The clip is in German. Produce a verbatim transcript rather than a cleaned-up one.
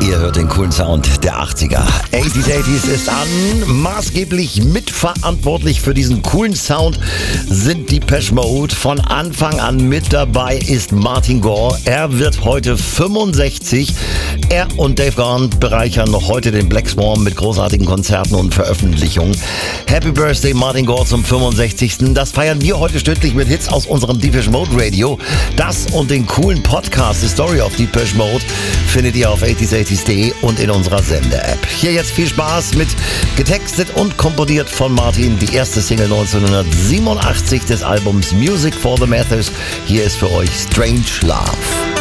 Ihr hört den coolen Sound der achtziger. achtziger achtziger ist an. Maßgeblich mitverantwortlich für diesen coolen Sound sind Depeche Mode. Von Anfang an mit dabei ist Martin Gore. Er wird heute fünfundsechzig. Er und Dave Gahan bereichern noch heute den Black Swan mit großartigen Konzerten und Veröffentlichungen. Happy Birthday Martin Gore zum fünfundsechzigsten. Das feiern wir heute stündlich mit Hits aus unserem Depeche Mode Radio. Das und den coolen Podcast The Story of Depeche Mode findet ihr auf achtziger achtziger punkt de und in unserer Sende-App. Hier jetzt viel Spaß mit getextet und komponiert von Martin, die erste Single neunzehnhundertsiebenundachtzig des Albums Music for the Masses. Hier ist für euch Strange Love.